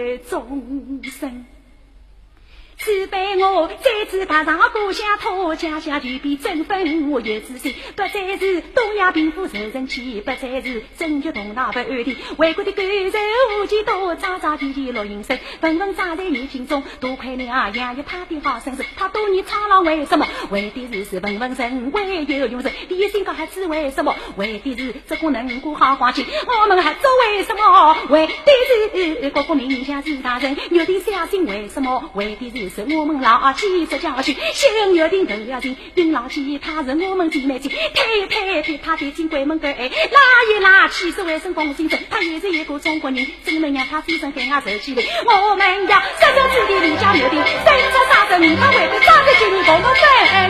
终生。此辈我再次踏上故乡土，家乡就比争分我有自信，不再是东亚贫富受人欺，不再是争取头脑不安定，为国的感受无几多，扎扎地地落营生，纷纷扎在你心中，多亏了养育他的好身世，他多年苍老为什么？为的是文文人为有用人，第一心高孩子为什么？为的是这个能过好光景，我们还做为什么？为的是国国民民像是大人，有的相信为什么？为的是我们老几这教训，先约定都要定，定老几他是我们姐妹亲，推他的金柜门口拉一拉，其实为生风心声，他也是一个中国人，怎么让他牺牲跟他受起来？我们要守住自己的家约定，生出杀生，他为了抓着金共同分。